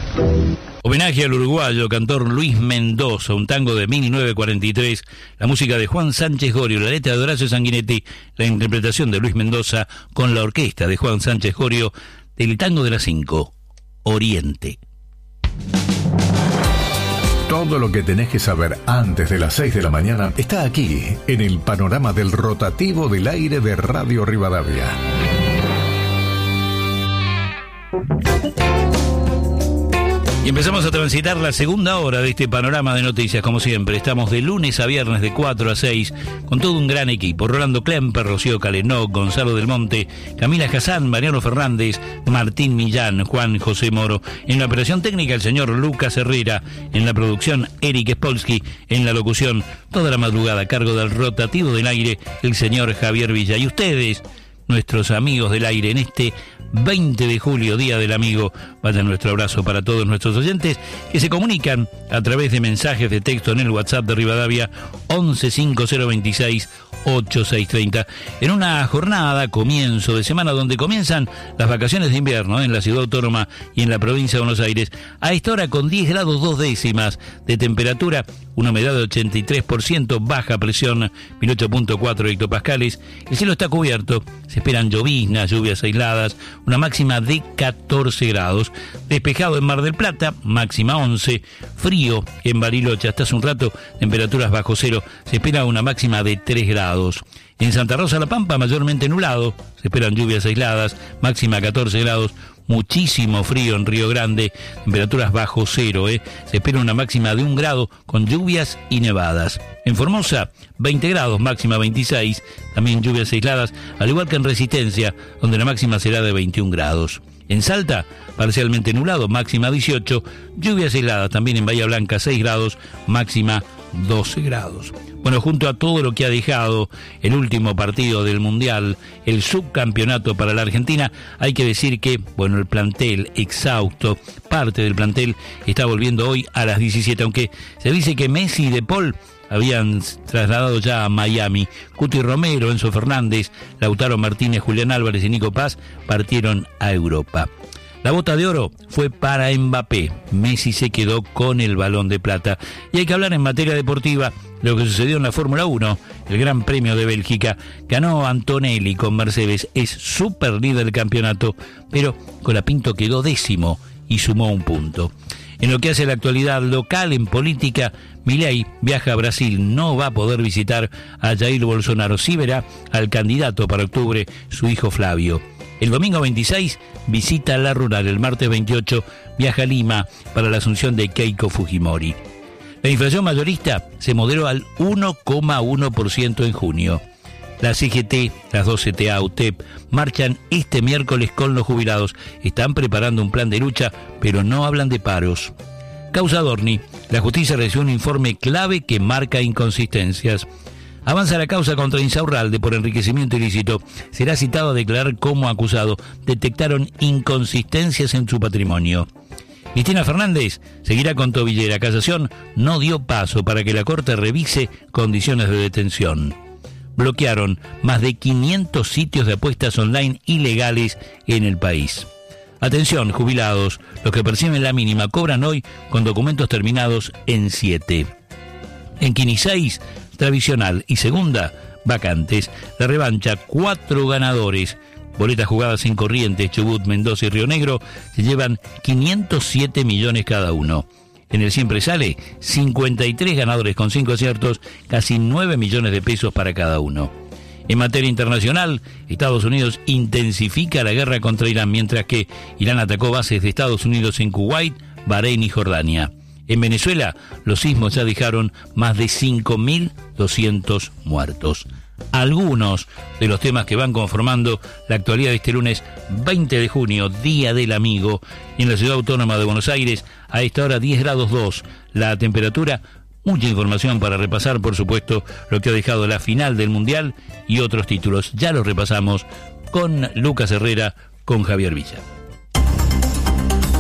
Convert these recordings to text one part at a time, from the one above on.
Homenaje al uruguayo cantor Luis Mendoza, un tango de 1943, la música de Juan Sánchez Gorio, la letra de Horacio Sanguinetti, la interpretación de Luis Mendoza con la orquesta de Juan Sánchez Gorio del tango de las 5, Oriente. Todo lo que tenés que saber antes de las 6 de la mañana está aquí, en el panorama del rotativo del aire de Radio Rivadavia. Y empezamos a transitar la segunda hora de este panorama de noticias, como siempre. Estamos de lunes a viernes de 4 a 6 con todo un gran equipo. Rolando Klemper, Rocío Calenó, Gonzalo del Monte, Camila Hassan, Mariano Fernández, Martín Millán, Juan José Moro. En la operación técnica el señor Lucas Herrera. En la producción Eric Spolsky. En la locución toda la madrugada a cargo del rotativo del aire el señor Javier Villa. Y ustedes, nuestros amigos del aire, en este 20 de julio, Día del Amigo, vaya nuestro abrazo para todos nuestros oyentes que se comunican a través de mensajes de texto en el WhatsApp de Rivadavia 1150268630, en una jornada, comienzo de semana, donde comienzan las vacaciones de invierno en la ciudad autónoma y en la provincia de Buenos Aires, a esta hora con 10 grados 2 décimas de temperatura, una humedad de 83%, baja presión 1008.4 hectopascales, el cielo está cubierto, se esperan lloviznas, lluvias aisladas, una máxima de 14 grados, despejado en Mar del Plata, máxima 11, frío en Bariloche, hasta hace un rato, temperaturas bajo cero, se espera una máxima de 3 grados. En Santa Rosa La Pampa, mayormente nublado, se esperan lluvias aisladas, máxima 14 grados, muchísimo frío en Río Grande, temperaturas bajo cero, se espera una máxima de 1 grado con lluvias y nevadas. En Formosa, 20 grados, máxima 26, también lluvias aisladas, al igual que en Resistencia, donde la máxima será de 21 grados. En Salta, parcialmente nublado, máxima 18, lluvias aisladas también en Bahía Blanca, 6 grados, máxima 12 grados. Bueno, junto a todo lo que ha dejado el último partido del Mundial, el subcampeonato para la Argentina, hay que decir que, bueno, el plantel exhausto, parte del plantel está volviendo hoy a las 17, aunque se dice que Messi y De Paul habían trasladado ya a Miami. Cuti Romero, Enzo Fernández, Lautaro Martínez, Julián Álvarez y Nico Paz partieron a Europa. La bota de oro fue para Mbappé. Messi se quedó con el Balón de Plata. Y hay que hablar en materia deportiva de lo que sucedió en la Fórmula 1. El Gran Premio de Bélgica ganó Antonelli con Mercedes. Es súper líder del campeonato, pero Colapinto quedó 10º y sumó 1 punto. En lo que hace a la actualidad local en política, Milei viaja a Brasil, no va a poder visitar a Jair Bolsonaro, sí verá al candidato para octubre, su hijo Flavio. El domingo 26 visita la rural, el martes 28 viaja a Lima para la asunción de Keiko Fujimori. La inflación mayorista se moderó al 1,1% en junio. La CGT, las dos CTA, UTEP, marchan este miércoles con los jubilados. Están preparando un plan de lucha, pero no hablan de paros. Causa Dorni, la justicia recibió un informe clave que marca inconsistencias. Avanza la causa contra Insaurralde por enriquecimiento ilícito. Será citado a declarar como acusado. Detectaron inconsistencias en su patrimonio. Cristina Fernández seguirá con tobillera. Casación no dio paso para que la Corte revise condiciones de detención. Bloquearon más de 500 sitios de apuestas online ilegales en el país. Atención, jubilados, los que perciben la mínima cobran hoy con documentos terminados en 7. En Quini 6, tradicional y segunda, vacantes. La revancha, 4 ganadores. Boletas jugadas en Corrientes, Chubut, Mendoza y Río Negro se llevan 507 millones cada uno. En el Siempre Sale, 53 ganadores con 5 aciertos, casi 9 millones de pesos para cada uno. En materia internacional, Estados Unidos intensifica la guerra contra Irán, mientras que Irán atacó bases de Estados Unidos en Kuwait, Bahrein y Jordania. En Venezuela, los sismos ya dejaron más de 5.200 muertos. Algunos de los temas que van conformando la actualidad de este lunes 20 de junio, Día del Amigo, en la ciudad autónoma de Buenos Aires, a esta hora 10 grados 2, la temperatura. Mucha información para repasar, por supuesto, lo que ha dejado la final del Mundial y otros títulos. Ya los repasamos con Lucas Herrera, con Javier Villa.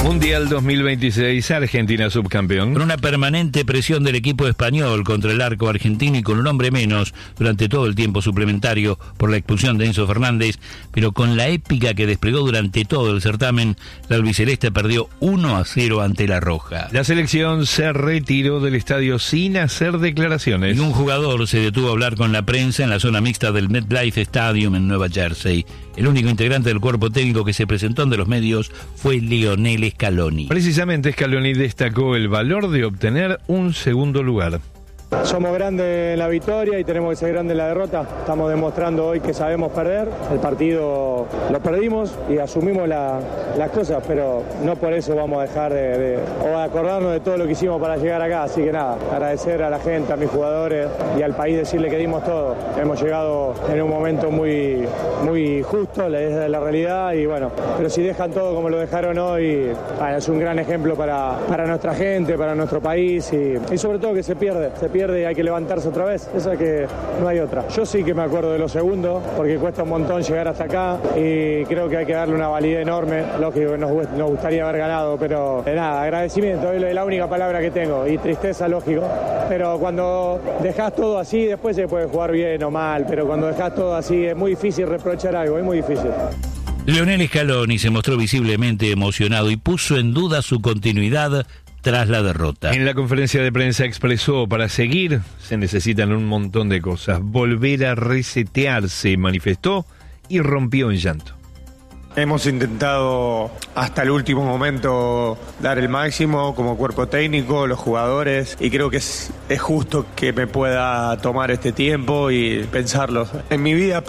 Mundial 2026, Argentina subcampeón. Con una permanente presión del equipo español contra el arco argentino y con un hombre menos durante todo el tiempo suplementario por la expulsión de Enzo Fernández, pero con la épica que desplegó durante todo el certamen, la albiceleste perdió 1-0 ante la Roja. La selección se retiró del estadio sin hacer declaraciones. Y un jugador se detuvo a hablar con la prensa en la zona mixta del MetLife Stadium en Nueva Jersey. El único integrante del cuerpo técnico que se presentó ante los medios fue Lionel Scaloni. Precisamente Scaloni destacó el valor de obtener un segundo lugar. Somos grandes en la victoria y tenemos que ser grandes en la derrota. Estamos demostrando hoy que sabemos perder. El partido lo perdimos y asumimos las cosas, pero no por eso vamos a dejar de acordarnos de todo lo que hicimos para llegar acá. Así que nada, agradecer a la gente, a mis jugadores y al país, decirle que dimos todo. Hemos llegado en un momento muy justo, es la realidad, y bueno, pero si dejan todo como lo dejaron hoy, bueno, es un gran ejemplo para nuestra gente, para nuestro país y sobre todo que se pierde y hay que levantarse otra vez, esa es que no hay otra. Yo sí que me acuerdo de los segundos, porque cuesta un montón llegar hasta acá y creo que hay que darle una validez enorme. Lógico que nos gustaría haber ganado, pero nada, agradecimiento es la única palabra que tengo, y tristeza, lógico, pero cuando dejás todo así, después se puede jugar bien o mal, pero cuando dejás todo así es muy difícil reprochar algo, es muy difícil. Lionel Scaloni se mostró visiblemente emocionado y puso en duda su continuidad tras la derrota. En la conferencia de prensa expresó: para seguir se necesitan un montón de cosas. Volver a resetearse, manifestó, y rompió en llanto. Hemos intentado hasta el último momento dar el máximo como cuerpo técnico, los jugadores, y creo que es justo que me pueda tomar este tiempo y pensarlo. En mi vida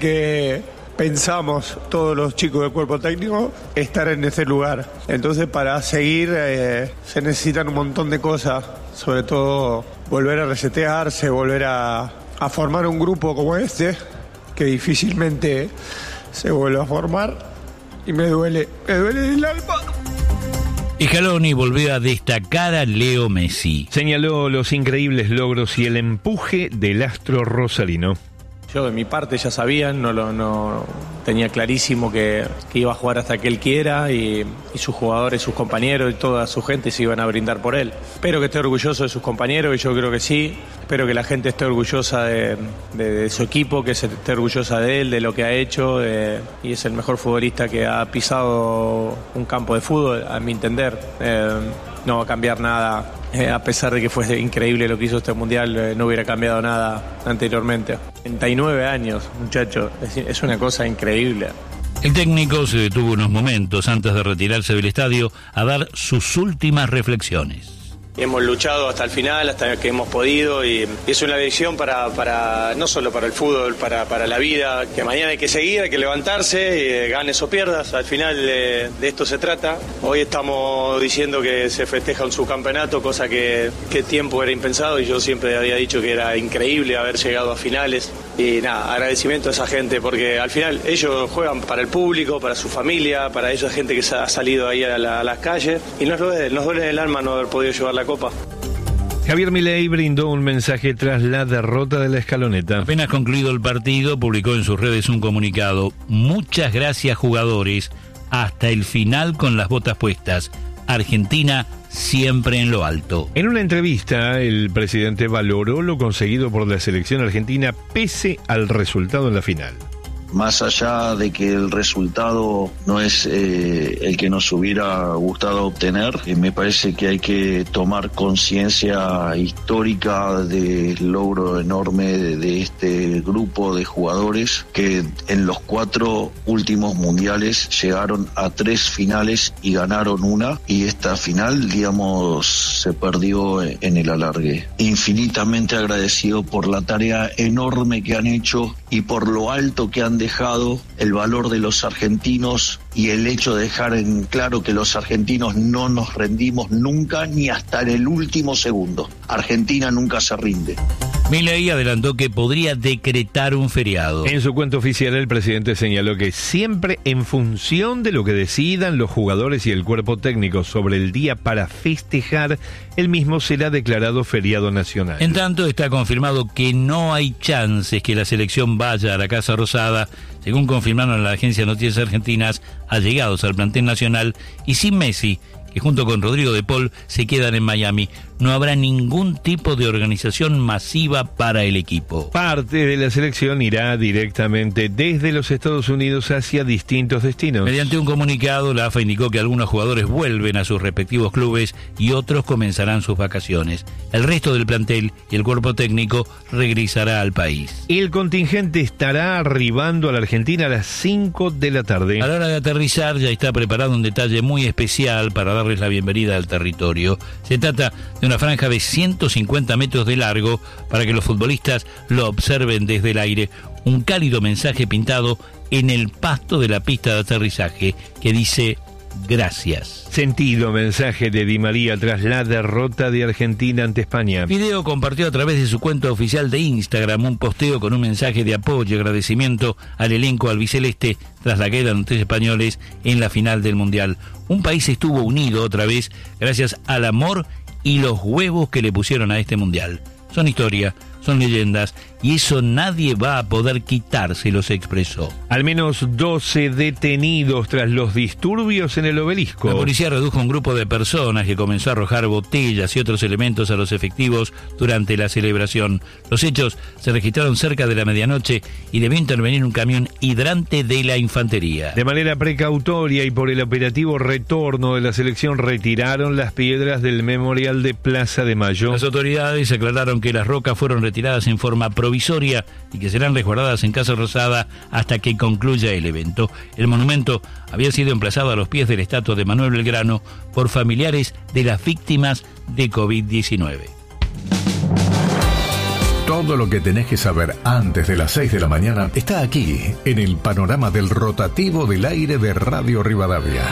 pensamos todos los chicos del cuerpo técnico estar en ese lugar. Entonces para seguir se necesitan un montón de cosas, sobre todo volver a resetearse, volver a formar un grupo como este, que difícilmente se vuelve a formar, y me duele el alma. Scaloni volvió a destacar a Leo Messi. Señaló los increíbles logros y el empuje del astro rosarino. Yo de mi parte ya sabían, no tenía clarísimo que iba a jugar hasta que él quiera, y sus jugadores, sus compañeros y toda su gente se iban a brindar por él. Espero que esté orgulloso de sus compañeros, y yo creo que sí. Espero que la gente esté orgullosa de su equipo, que se esté orgullosa de él, de lo que ha hecho, y es el mejor futbolista que ha pisado un campo de fútbol, a mi entender. No va a cambiar nada. A pesar de que fue increíble lo que hizo este mundial, no hubiera cambiado nada anteriormente. 39 años, muchacho, es una cosa increíble. El técnico se detuvo unos momentos antes de retirarse del estadio a dar sus últimas reflexiones. Hemos luchado hasta el final, hasta que hemos podido, y es una lección para no solo para el fútbol, para la vida, que mañana hay que seguir, hay que levantarse, ganes o pierdas, al final de esto se trata. Hoy estamos diciendo que se festeja un subcampeonato, cosa que tiempo era impensado, y yo siempre había dicho que era increíble haber llegado a finales. Y nada, agradecimiento a esa gente, porque al final ellos juegan para el público, para su familia, para esa gente que se ha salido ahí a las calles, y nos duele el alma no haber podido llevar la copa. Javier Milei brindó un mensaje tras la derrota de la Escaloneta. Apenas concluido el partido, publicó en sus redes un comunicado: muchas gracias, jugadores, hasta el final con las botas puestas. Argentina siempre en lo alto. En una entrevista, el presidente valoró lo conseguido por la selección argentina pese al resultado en la final. Más allá de que el resultado no es el que nos hubiera gustado obtener, me parece que hay que tomar conciencia histórica del logro enorme de este grupo de jugadores que en los 4 últimos mundiales llegaron a 3 finales y ganaron una, y esta final, digamos, se perdió en el alargue. Infinitamente agradecido por la tarea enorme que han hecho y por lo alto que han dejado, el valor de los argentinos y el hecho de dejar en claro que los argentinos no nos rendimos nunca, ni hasta en el último segundo. Argentina nunca se rinde. Milei adelantó que podría decretar un feriado. En su cuenta oficial, el presidente señaló que siempre en función de lo que decidan los jugadores y el cuerpo técnico sobre el día para festejar, el mismo será declarado feriado nacional. En tanto, está confirmado que no hay chances que la selección vaya a la Casa Rosada, según confirmaron la agencia de Noticias Argentinas, allegados al plantel nacional, y sin Messi, que junto con Rodrigo de Paul se quedan en Miami. No habrá ningún tipo de organización masiva para el equipo. Parte de la selección irá directamente desde los Estados Unidos hacia distintos destinos. Mediante un comunicado, la AFA indicó que algunos jugadores vuelven a sus respectivos clubes y otros comenzarán sus vacaciones. El resto del plantel y el cuerpo técnico regresará al país. El contingente estará arribando a la Argentina a las 5 de la tarde. A la hora de aterrizar ya está preparado un detalle muy especial para darles la bienvenida al territorio. Se trata de una franja de 150 metros de largo para que los futbolistas lo observen desde el aire. Un cálido mensaje pintado en el pasto de la pista de aterrizaje que dice: gracias. Sentido mensaje de Di María tras la derrota de Argentina ante España. Video compartió a través de su cuenta oficial de Instagram un posteo con un mensaje de apoyo y agradecimiento al elenco albiceleste tras la caída de los 3 españoles en la final del Mundial. Un país estuvo unido otra vez gracias al amor y los huevos que le pusieron a este Mundial. Son historia, son leyendas, y eso nadie va a poder quitárselo, se expresó. Al menos 12 detenidos tras los disturbios en el Obelisco. La policía redujo un grupo de personas que comenzó a arrojar botellas y otros elementos a los efectivos durante la celebración. Los hechos se registraron cerca de la medianoche y debió intervenir un camión hidrante de la infantería. De manera precautoria y por el operativo retorno de la selección, retiraron las piedras del memorial de Plaza de Mayo. Las autoridades aclararon que las rocas fueron retiradas en forma provisoria y que serán resguardadas en Casa Rosada hasta que concluya el evento. El monumento había sido emplazado a los pies de la estatua de Manuel Belgrano por familiares de las víctimas de COVID-19. Todo lo que tenés que saber antes de las 6 de la mañana está aquí, en el panorama del rotativo del aire de Radio Rivadavia.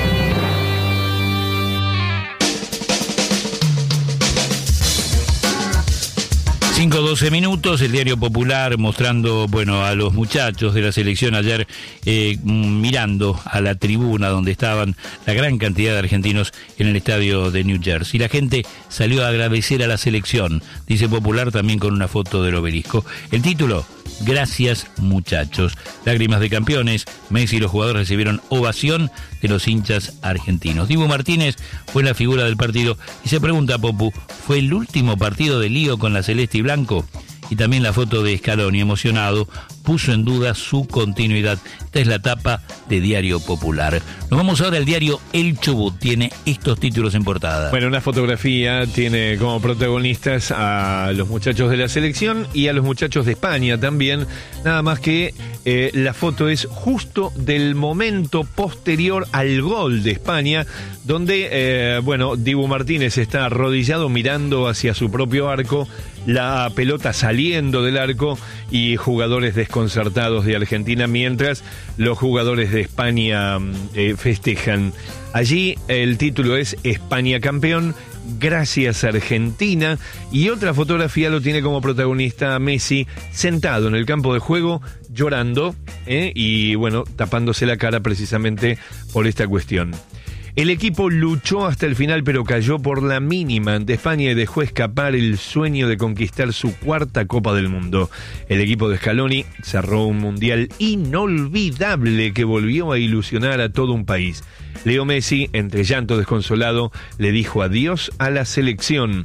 5:12 minutos, el Diario Popular mostrando, a los muchachos de la selección ayer mirando a la tribuna donde estaban la gran cantidad de argentinos en el estadio de New Jersey. La gente salió a agradecer a la selección, dice Popular también con una foto del obelisco. El título: gracias muchachos. Lágrimas de campeones. Messi y los jugadores recibieron ovación de los hinchas argentinos. Dibu Martínez fue la figura del partido y se pregunta, Popu, ¿fue el último partido de lío con la celeste y blanco? Y también la foto de Scaloni emocionado puso en duda su continuidad. Esta es la tapa de Diario Popular. Nos vamos ahora al diario El Chubut. Tiene estos títulos en portada. Bueno, una fotografía tiene como protagonistas a los muchachos de la selección y a los muchachos de España también. Nada más que la foto es justo del momento posterior al gol de España, donde, Dibu Martínez está arrodillado mirando hacia su propio arco, la pelota saliendo del arco y jugadores desconcertados de Argentina, mientras los jugadores de España festejan. Allí el título es España campeón, gracias Argentina, y otra fotografía lo tiene como protagonista Messi sentado en el campo de juego llorando y tapándose la cara precisamente por esta cuestión. El equipo luchó hasta el final, pero cayó por la mínima ante España y dejó escapar el sueño de conquistar su 4ª Copa del Mundo. El equipo de Scaloni cerró un mundial inolvidable que volvió a ilusionar a todo un país. Leo Messi, entre llanto desconsolado, le dijo adiós a la selección.